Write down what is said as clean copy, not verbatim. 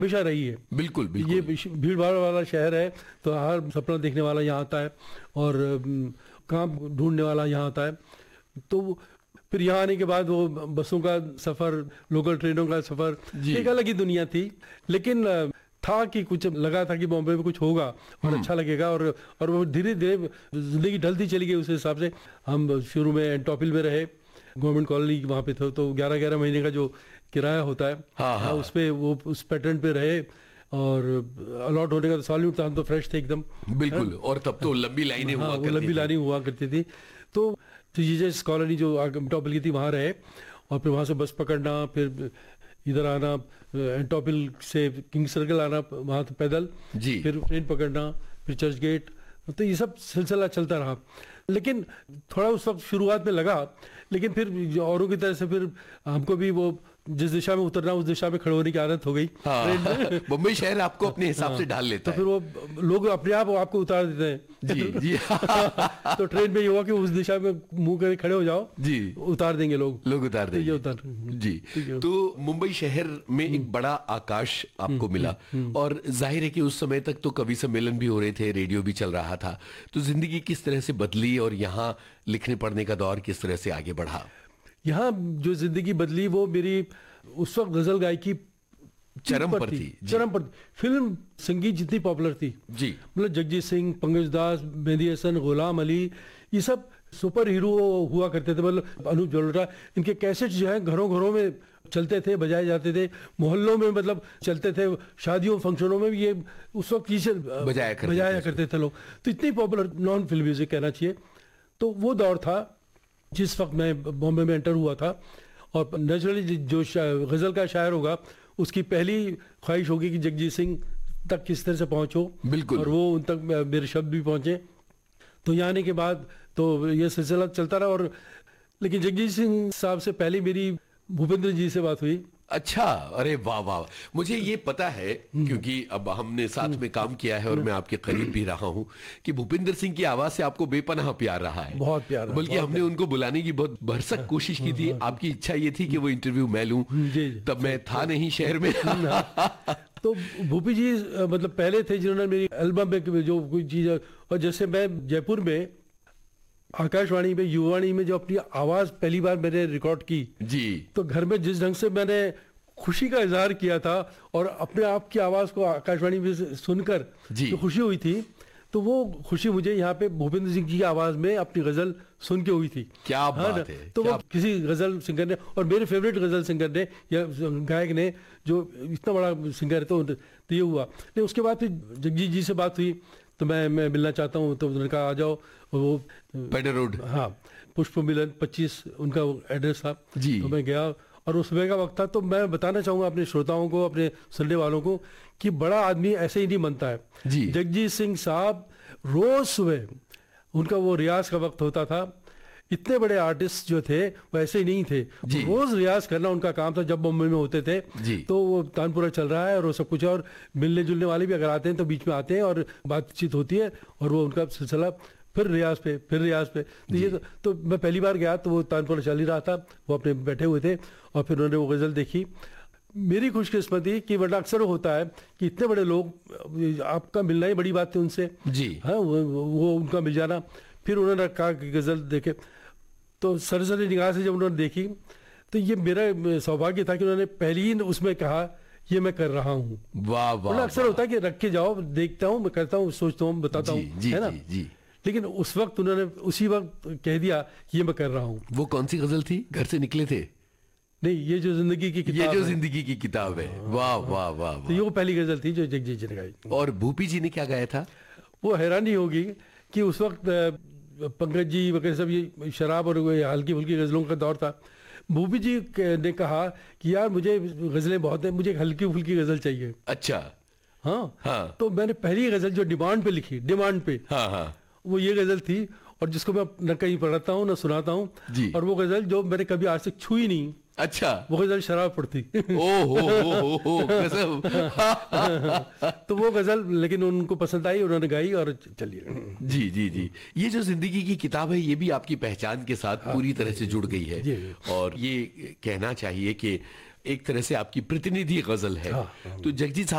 हमेशा रही है। बिल्कुल बिल्कुल। ये भीड़ भाड़ वाला शहर है, तो हर सपना देखने वाला यहाँ आता है और काम ढूंढने वाला यहाँ आता है। तो फिर यहाँ आने के बाद वो बसों का सफ़र, लोकल ट्रेनों का सफ़र, एक अलग ही दुनिया थी। लेकिन था कि कुछ लगा था कि बॉम्बे में कुछ होगा और अच्छा लगेगा, और वो धीरे धीरे जिंदगी ढलती चली गई। उस हिसाब से हम शुरू में एंटोपिल में रहे, गवर्नमेंट कॉलोनी वहाँ पे थे, तो 11-11 महीने का जो किराया होता है, हाँ, उस पे वो उस पैटर्न पे रहे। और अलॉट होने का तो सवाल नहीं उठता, हम तो फ्रेश थे एकदम। बिल्कुल। और तब तो लंबी लाइनें हुआ करती थी। लंबी लाइनें हुआ करती थी। तो जीजेस कॉलोनी जो एंटोपिल की थी वहाँ रहे, और फिर वहाँ से बस पकड़ना, फिर इधर आना, एंटोपिल से किंग सर्कल आना, वहाँ से पैदल, फिर ट्रेन पकड़ना, फिर चर्च गेट। तो ये सब सिलसिला चलता रहा। लेकिन थोड़ा उस वक्त शुरुआत में लगा, लेकिन फिर औरों की तरह से फिर हमको भी वो जिस दिशा में उतरना उस दिशा में खड़े होने की आदत हो गई। मुंबई शहर आपको अपने हिसाब से ढाल लेता है। तो फिर वो लोग अपने आप आपको उतार देते हैं। जी जी। तो ट्रेन में ये हुआ कि उस दिशा में मुंह करके खड़े हो जाओ जी, उतार देंगे लोग उतार देंगे जी। तो मुंबई शहर में एक बड़ा आकाश आपको मिला, और जाहिर है कि उस समय तक तो कवि सम्मेलन भी हो रहे थे, रेडियो भी चल रहा था। तो जिंदगी किस तरह से बदली और यहाँ लिखने पढ़ने का दौर किस तरह से आगे बढ़ा? यहाँ जो जिंदगी बदली वो मेरी उस वक्त गजल गायकी चरम पर थी। चरम पर फिल्म संगीत जितनी पॉपुलर थी जी, मतलब जगजीत सिंह, पंकज दास, मेहंदी हसन, गुलाम अली, ये सब सुपर हीरो हुआ करते थे। मतलब अनूप जलोटा, इनके कैसेट्स जो है घरों घरों में चलते थे, बजाए जाते थे, मोहल्लों में मतलब चलते थे, शादियों फंक्शनों में भी ये उस वक्त बजाया करते थे लोग। तो इतनी पॉपुलर नॉन फिल्म म्यूजिक कहना चाहिए। तो वो दौर था जिस वक्त मैं बॉम्बे में एंटर हुआ था। और नेचुरली जो गज़ल का शायर होगा उसकी पहली ख्वाहिश होगी कि जगजीत सिंह तक किस तरह से पहुंचो, बिल्कुल, और वो उन तक मेरे शब्द भी पहुंचे। तो यहाँ आने के बाद तो ये सिलसिला चलता रहा। और लेकिन जगजीत सिंह साहब से पहले मेरी भूपेंद्र जी से बात हुई। अच्छा, अरे वाह वाह। मुझे ये पता है क्योंकि अब हमने साथ में काम किया है और मैं आपके करीब भी रहा हूँ कि भूपेंद्र सिंह की आवाज से आपको बेपनाह प्यार रहा है। बहुत प्यार, बल्कि हमने उनको बुलाने की बहुत भरसक कोशिश की थी। आपकी इच्छा ये थी कि वो इंटरव्यू मैं लूं, तब मैं था नहीं शहर में। तो भूपी जी मतलब पहले थे जिन्होंने मेरी एल्बम में जो कोई चीज, और जैसे मैं जयपुर में आकाशवाणी में, युवाणी में जो अपनी आवाज पहली बार मैंने रिकॉर्ड की जी, तो घर में जिस ढंग से मैंने खुशी का इजहार किया था और अपने आप की आवाज को आकाशवाणी में सुनकर जो खुशी हुई थी, तो वो खुशी मुझे यहाँ पे भूपेंद्र सिंह जी की आवाज में अपनी गजल सुन के हुई थी। क्या बात है। तो वो किसी गजल सिंगर ने, और मेरे फेवरेट गजल सिंगर ने या गायक ने, जो इतना बड़ा सिंगर है, तो ये हुआ। लेकिन उसके बाद फिर जगजीत जी से बात हुई, तो मैं मिलना चाहता हूँ। तो उन्होंने कहा आ जाओ। वो पेडर रोड, हाँ, पुष्प मिलन 25 उनका एड्रेस था जी। तो मैं गया और उस समय का वक्त था। तो मैं बताना चाहूँगा अपने श्रोताओं को, अपने सुनने वालों को, कि बड़ा आदमी ऐसे ही नहीं बनता है जी। जगजीत सिंह साहब रोज सुबह उनका वो रियाज का वक्त होता था। इतने बड़े आर्टिस्ट जो थे वो ऐसे ही नहीं थे, रोज रियाज करना उनका काम था। जब बम्बई में होते थे तो वो तानपुरा चल रहा है और वो सब कुछ, और मिलने जुलने वाले भी अगर आते हैं तो बीच में आते हैं और बातचीत होती है, और वो उनका सिलसिला फिर रियाज पे। तो ये तो मैं पहली बार गया तो वो तानपुरा चल ही रहा था, वो अपने बैठे हुए थे, और फिर उन्होंने वो गज़ल देखी। मेरी खुशकिस्मती कि वरना अक्सर होता है कि इतने बड़े लोग, आपका मिलना ही बड़ी बात थी उनसे जी, हाँ, वो उनका मिल जाना। फिर उन्होंने कहा कि गज़ल देखे, तो सरसरी निगाह से जब उन्होंने देखी, तो ये मेरा सौभाग्य था कि उन्होंने पहली ही उसमें कहा ये मैं कर रहा हूँ। वाह वाह। अक्सर होता है कि रख के जाओ, देखता हूँ, मैं करता हूँ, सोचता हूँ, बताता हूँ, है ना जी। लेकिन उस वक्त उन्होंने उसी वक्त कह दिया ये मैं कर रहा हूँ। वो कौन सी गजल थी? घर से निकले थे? नहीं, ये जो जिंदगी की किताब, ये जो जिंदगी की किताब है। वाह वाह वाह। तो ये वो पहली गजल थी जो जगजीत जी ने गाई। और भूपी जी ने क्या गाया था? वो हैरानी होगी कि उस वक्त पंकज जी वगैरह सब ये शराब और हल्की फुल्की गजलों का दौर था। भूपी जी ने कहा कि यार मुझे गजलें बहुत है, मुझे हल्की फुल्की गजल चाहिए। अच्छा, हाँ। तो मैंने पहली गजल जो डिमांड पे लिखी, डिमांड पे, हाँ, वो ये गजल थी, और जिसको मैं न कहीं पढ़ता हूँ न सुनाता हूँ, और वो गजल जो मैंने कभी आज तक छुई नहीं। अच्छा, वो गजल शराब पर थी। तो वो गजल लेकिन उनको पसंद आई, उन्होंने गाई और चलिए। जी जी जी। ये जो जिंदगी की किताब है ये भी आपकी पहचान के साथ पूरी तरह से जुड़ गई है, और ये कहना चाहिए कि एक तरह से आपकी प्रतिनिधि गजल है। तो जगजीत